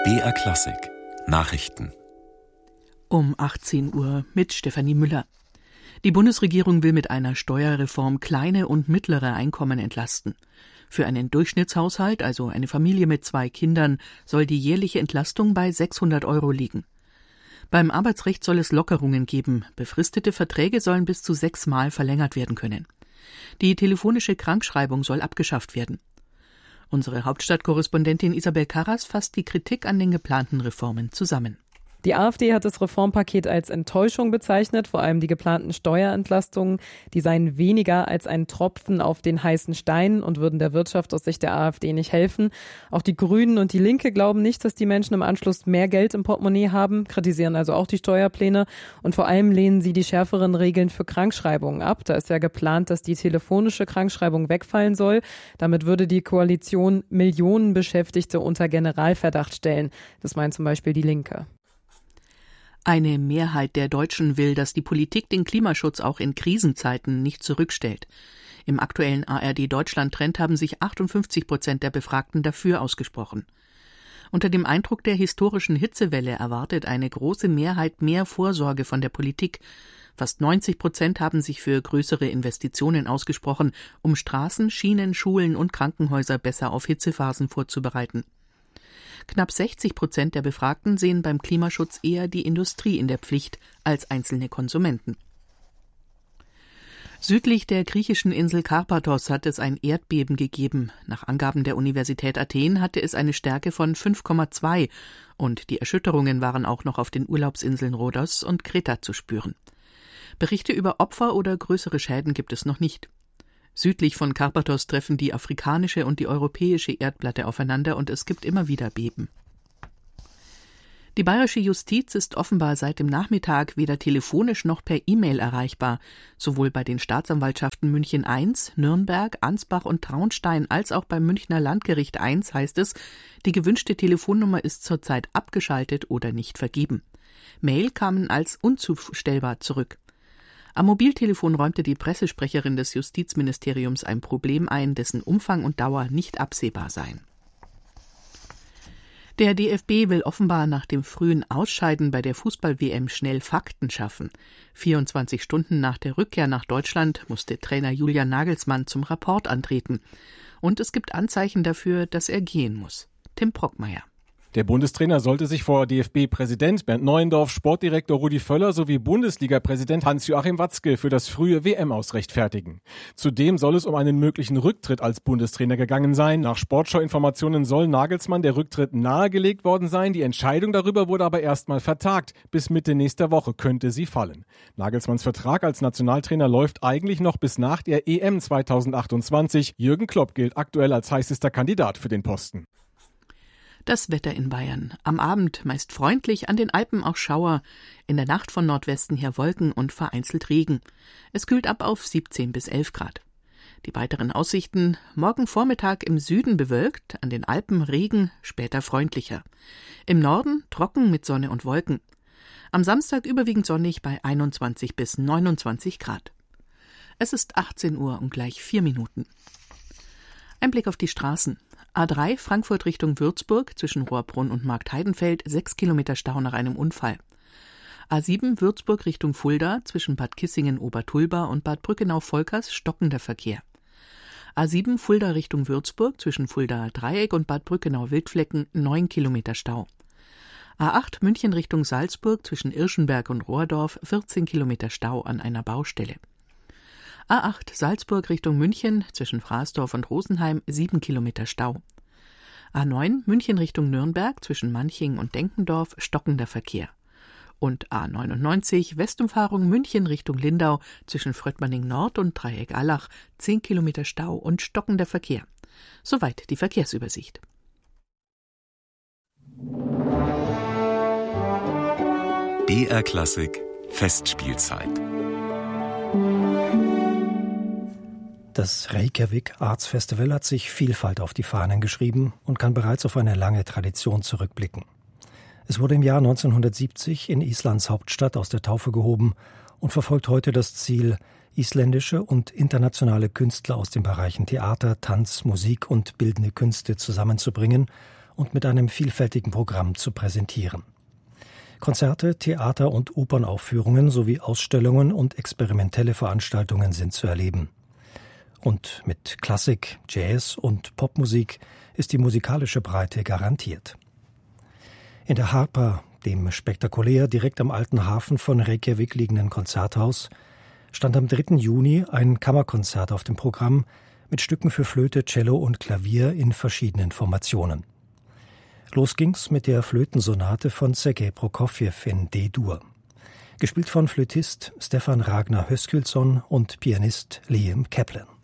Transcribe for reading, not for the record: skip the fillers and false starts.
BR Klassik Nachrichten um 18 Uhr mit Stefanie Müller. Die Bundesregierung will mit einer Steuerreform kleine und mittlere Einkommen entlasten. Für einen Durchschnittshaushalt, also eine Familie mit 2 Kindern, soll die jährliche Entlastung bei 600 € liegen. Beim Arbeitsrecht soll es Lockerungen geben. Befristete Verträge sollen bis zu 6 Mal verlängert werden können. Die telefonische Krankschreibung soll abgeschafft werden. Unsere Hauptstadtkorrespondentin Isabel Karras fasst die Kritik an den geplanten Reformen zusammen. Die AfD hat das Reformpaket als Enttäuschung bezeichnet, vor allem die geplanten Steuerentlastungen. Die seien weniger als ein Tropfen auf den heißen Stein und würden der Wirtschaft aus Sicht der AfD nicht helfen. Auch die Grünen und die Linke glauben nicht, dass die Menschen im Anschluss mehr Geld im Portemonnaie haben, kritisieren also auch die Steuerpläne. Und vor allem lehnen sie die schärferen Regeln für Krankschreibungen ab. Da ist ja geplant, dass die telefonische Krankschreibung wegfallen soll. Damit würde die Koalition Millionen Beschäftigte unter Generalverdacht stellen. Das meint zum Beispiel die Linke. Eine Mehrheit der Deutschen will, dass die Politik den Klimaschutz auch in Krisenzeiten nicht zurückstellt. Im aktuellen ARD-Deutschland-Trend haben sich 58% der Befragten dafür ausgesprochen. Unter dem Eindruck der historischen Hitzewelle erwartet eine große Mehrheit mehr Vorsorge von der Politik. Fast 90% haben sich für größere Investitionen ausgesprochen, um Straßen, Schienen, Schulen und Krankenhäuser besser auf Hitzephasen vorzubereiten. Knapp 60% der Befragten sehen beim Klimaschutz eher die Industrie in der Pflicht als einzelne Konsumenten. Südlich der griechischen Insel Karpathos hat es ein Erdbeben gegeben. Nach Angaben der Universität Athen hatte es eine Stärke von 5,2 und die Erschütterungen waren auch noch auf den Urlaubsinseln Rhodos und Kreta zu spüren. Berichte über Opfer oder größere Schäden gibt es noch nicht. Südlich von Karpathos treffen die afrikanische und die europäische Erdplatte aufeinander und es gibt immer wieder Beben. Die bayerische Justiz ist offenbar seit dem Nachmittag weder telefonisch noch per E-Mail erreichbar. Sowohl bei den Staatsanwaltschaften München I, Nürnberg, Ansbach und Traunstein als auch beim Münchner Landgericht I heißt es, die gewünschte Telefonnummer ist zurzeit abgeschaltet oder nicht vergeben. Mail kamen als unzustellbar zurück. Am Mobiltelefon räumte die Pressesprecherin des Justizministeriums ein Problem ein, dessen Umfang und Dauer nicht absehbar seien. Der DFB will offenbar nach dem frühen Ausscheiden bei der Fußball-WM schnell Fakten schaffen. 24 Stunden nach der Rückkehr nach Deutschland musste Trainer Julian Nagelsmann zum Rapport antreten. Und es gibt Anzeichen dafür, dass er gehen muss. Tim Brockmeier. Der Bundestrainer sollte sich vor DFB-Präsident Bernd Neuendorf, Sportdirektor Rudi Völler sowie Bundesliga-Präsident Hans-Joachim Watzke für das frühe WM-Aus rechtfertigen. Zudem soll es um einen möglichen Rücktritt als Bundestrainer gegangen sein. Nach Sportschau-Informationen soll Nagelsmann der Rücktritt nahegelegt worden sein. Die Entscheidung darüber wurde aber erstmal vertagt. Bis Mitte nächster Woche könnte sie fallen. Nagelsmanns Vertrag als Nationaltrainer läuft eigentlich noch bis nach der EM 2028. Jürgen Klopp gilt aktuell als heißester Kandidat für den Posten. Das Wetter in Bayern. Am Abend meist freundlich, an den Alpen auch Schauer. In der Nacht von Nordwesten her Wolken und vereinzelt Regen. Es kühlt ab auf 17 bis 11 Grad. Die weiteren Aussichten: morgen Vormittag im Süden bewölkt, an den Alpen Regen, später freundlicher. Im Norden trocken mit Sonne und Wolken. Am Samstag überwiegend sonnig bei 21 bis 29 Grad. Es ist 18 Uhr und gleich 4 Minuten. Ein Blick auf die Straßen. A3 Frankfurt Richtung Würzburg zwischen Rohrbrunn und Marktheidenfeld 6 Kilometer Stau nach einem Unfall. A7 Würzburg Richtung Fulda zwischen Bad Kissingen-Obertulba und Bad Brückenau-Volkers stockender Verkehr. A7 Fulda Richtung Würzburg zwischen Fulda-Dreieck und Bad Brückenau-Wildflecken 9 Kilometer Stau. A8 München Richtung Salzburg zwischen Irschenberg und Rohrdorf 14 Kilometer Stau an einer Baustelle. A8 Salzburg Richtung München zwischen Fraßdorf und Rosenheim 7 Kilometer Stau. A9 München Richtung Nürnberg zwischen Manching und Denkendorf stockender Verkehr. Und A99 Westumfahrung München Richtung Lindau zwischen Fröttmanning Nord und Dreieck-Allach 10 Kilometer Stau und stockender Verkehr. Soweit die Verkehrsübersicht. BR Klassik Festspielzeit. Das Reykjavik Arts Festival hat sich Vielfalt auf die Fahnen geschrieben und kann bereits auf eine lange Tradition zurückblicken. Es wurde im Jahr 1970 in Islands Hauptstadt aus der Taufe gehoben und verfolgt heute das Ziel, isländische und internationale Künstler aus den Bereichen Theater, Tanz, Musik und bildende Künste zusammenzubringen und mit einem vielfältigen Programm zu präsentieren. Konzerte, Theater- und Opernaufführungen sowie Ausstellungen und experimentelle Veranstaltungen sind zu erleben. Und mit Klassik, Jazz und Popmusik ist die musikalische Breite garantiert. In der Harpa, dem spektakulär direkt am alten Hafen von Reykjavik liegenden Konzerthaus, stand am 3. Juni ein Kammerkonzert auf dem Programm mit Stücken für Flöte, Cello und Klavier in verschiedenen Formationen. Los ging's mit der Flötensonate von Sergei Prokofjew in D-Dur, gespielt von Flötist Stefan Ragnar Höskyldsson und Pianist Liam Kaplan.